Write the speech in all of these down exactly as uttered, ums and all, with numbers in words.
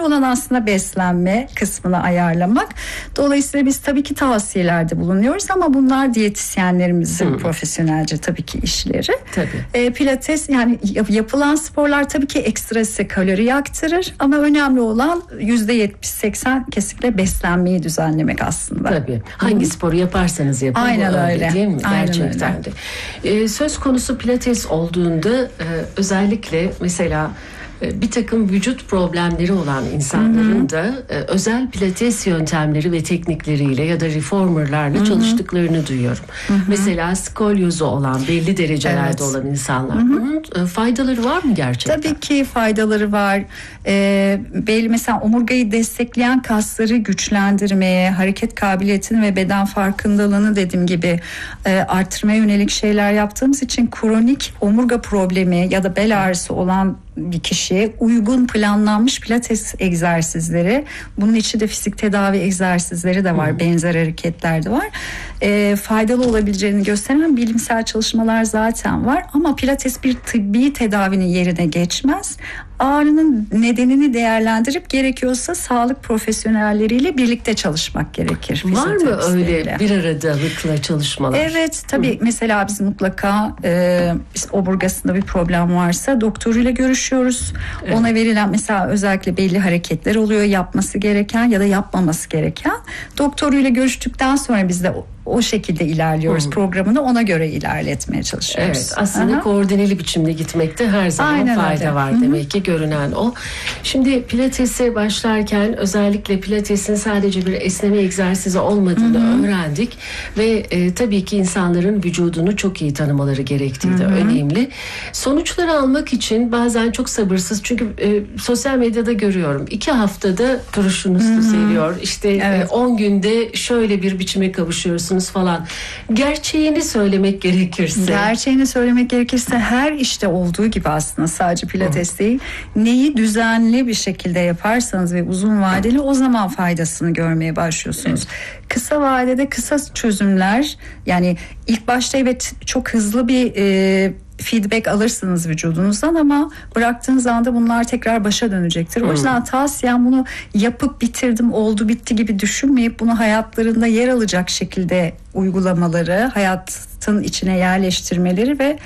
olan aslında beslenme kısmını ayarlamak. Dolayısıyla biz tabii ki tavsiyelerde bulunuyoruz ama bunlar diyetisyenlerimizin hmm. profesyonelce tabii ki işleri. Tabii. E, pilates yani yapılan sporlar tabii ki ekstra size kalori yaktırır ama önemli olan yüzde yetmiş seksen kesinlikle beslenmeyi düzenlemek aslında. Tabii. Hangi Hı. sporu yaparsanız yapın. Aynen öyle. öyle. Değil mi? Aynen Gerçekten öyle. de. Ee, söz konusu pilates olduğunda e, özellikle mesela bir takım vücut problemleri olan insanların Hı-hı. da e, özel pilates yöntemleri ve teknikleriyle ya da reformerlarla Hı-hı. çalıştıklarını duyuyorum. Hı-hı. Mesela skolyozu olan, belli derecelerde evet. olan insanlar. Hı-hı. Bunun e, faydaları var mı gerçekten? Tabii ki faydaları var. E, belli mesela omurgayı destekleyen kasları güçlendirmeye, hareket kabiliyetini ve beden farkındalığını dediğim gibi e, arttırmaya yönelik şeyler yaptığımız için kronik omurga problemi ya da bel ağrısı olan bir kişiye uygun planlanmış pilates egzersizleri, bunun içi de fizik tedavi egzersizleri de var, hmm. benzer hareketler de var. E, faydalı olabileceğini gösteren bilimsel çalışmalar zaten var ama pilates bir tıbbi tedavinin yerine geçmez. Ağrının nedenini değerlendirip gerekiyorsa sağlık profesyonelleriyle birlikte çalışmak gerekir. Var mı öyle bir aradalıkla çalışmalar? Evet tabii Hı. mesela biz mutlaka e, omurgasında bir problem varsa doktoruyla görüşüyoruz. Evet. Ona verilen mesela özellikle belli hareketler oluyor yapması gereken ya da yapmaması gereken. Doktoruyla görüştükten sonra biz de o, o şekilde ilerliyoruz. Hı. Programını ona göre ilerletmeye çalışıyoruz. Evet, aslında Aha. koordineli biçimde gitmekte her zaman Aynen fayda öyle. var Hı-hı. demek ki görünen o. Şimdi pilatese başlarken özellikle pilatesin sadece bir esneme egzersizi olmadığını Hı-hı. öğrendik ve e, tabii ki insanların vücudunu çok iyi tanımaları gerektiği de önemli. Sonuçları almak için bazen çok sabırsız çünkü e, sosyal medyada görüyorum. iki haftada duruşunuz düzeliyor. İşte evet. on günde şöyle bir biçime kavuşuyorsunuz falan. Gerçeğini söylemek gerekirse. Gerçeğini söylemek gerekirse her işte olduğu gibi aslında sadece pilates değil. Neyi düzenli bir şekilde yaparsanız ve uzun vadeli o zaman faydasını görmeye başlıyorsunuz. Evet. Kısa vadede kısa çözümler yani ilk başta evet çok hızlı bir e, feedback alırsınız vücudunuzdan ama bıraktığınız anda bunlar tekrar başa dönecektir. Hmm. O yüzden tavsiyem bunu yapıp bitirdim oldu bitti gibi düşünmeyip bunu hayatlarında yer alacak şekilde uygulamaları, hayatın içine yerleştirmeleri ve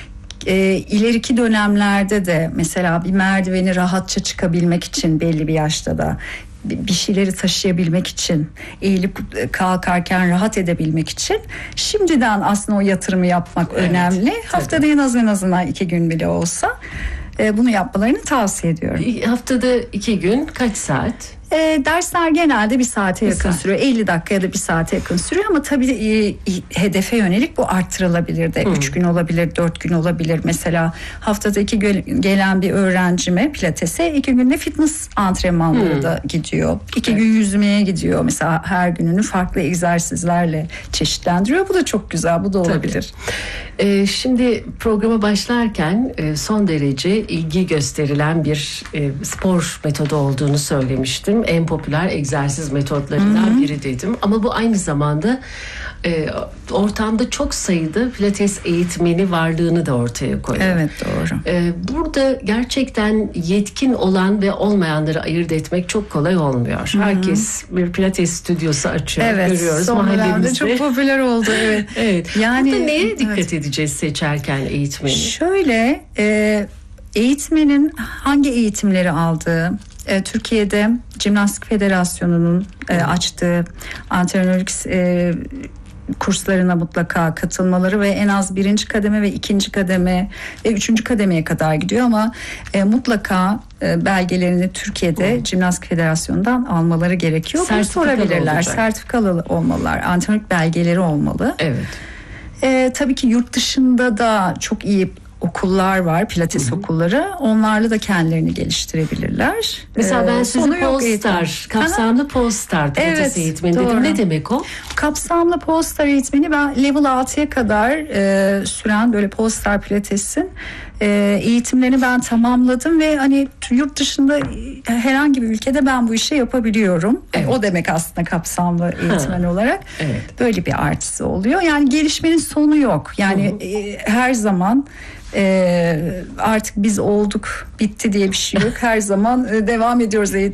e, ileriki dönemlerde de mesela bir merdiveni rahatça çıkabilmek için belli bir yaşta da bir şeyleri taşıyabilmek için, eğilip kalkarken rahat edebilmek için şimdiden aslında o yatırımı yapmak evet, önemli. Tabii. Haftada en az en azından iki gün bile olsa bunu yapmalarını tavsiye ediyorum. Haftada iki gün kaç saat? E, dersler genelde bir saate bir yakın saat. sürüyor. elli dakika ya da bir saate yakın sürüyor ama tabii e, hedefe yönelik bu arttırılabilir de. üç gün olabilir, dört gün olabilir. Mesela haftada iki gün gelen bir öğrencime pilatese iki günde fitness antrenmanları hmm. da gidiyor. iki evet. gün yüzmeye gidiyor. Mesela her gününü farklı egzersizlerle çeşitlendiriyor. Bu da çok güzel, bu da olabilir. Ee, şimdi programa başlarken e, son derece ilgi gösterilen bir e, spor metodu olduğunu söylemiştim. En popüler egzersiz metotlarından Hı-hı. biri dedim. Ama bu aynı zamanda e, ortamda çok sayıda pilates eğitmeni varlığını da ortaya koyuyor. Evet, doğru. E, burada gerçekten yetkin olan ve olmayanları ayırt etmek çok kolay olmuyor. Hı-hı. Herkes bir pilates stüdyosu açıyor. Evet, görüyoruz mahallemizde. Çok popüler oldu. Evet. evet. Yani burada neye dikkat evet. edeceğiz seçerken eğitmeni? Şöyle, e, eğitmenin hangi eğitimleri aldığı, e, Türkiye'de Jimnastik Federasyonu'nun e, açtığı antrenörlük e, kurslarına mutlaka katılmaları ve en az birinci kademe ve ikinci kademe ve üçüncü kademeye kadar gidiyor ama e, mutlaka e, belgelerini Türkiye'de Jimnastik Federasyonu'ndan almaları gerekiyor. Bunu sorabilirler. Olacak. Sertifikalı olmalılar. Antrenörlük belgeleri olmalı. Evet. E, tabii ki yurt dışında da çok iyi okullar var, pilates Hı-hı. okulları. Onlarla da kendilerini geliştirebilirler. Mesela ben ee, sizi Polestar, kapsamlı Polestar pilates evet, eğitmeni doğru. dedim. Ne demek o? Kapsamlı Polestar eğitmeni ben level altıya kadar e, süren böyle Polestar pilatesin e, eğitimlerini ben tamamladım ve hani yurt dışında herhangi bir ülkede ben bu işi yapabiliyorum. Evet. O demek aslında kapsamlı eğitmen ha. olarak. Evet. Böyle bir artısı oluyor. Yani gelişmenin sonu yok. Yani e, her zaman Ee, artık biz olduk bitti diye bir şey yok. Her zaman e, devam ediyoruz eğitim.